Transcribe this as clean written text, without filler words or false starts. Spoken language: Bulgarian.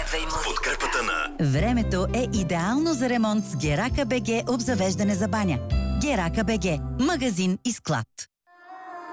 Следвай музика. Подкрепата на Времето е идеално за ремонт с Герака БГ обзавеждане за баня. Герака БГ. Магазин и склад.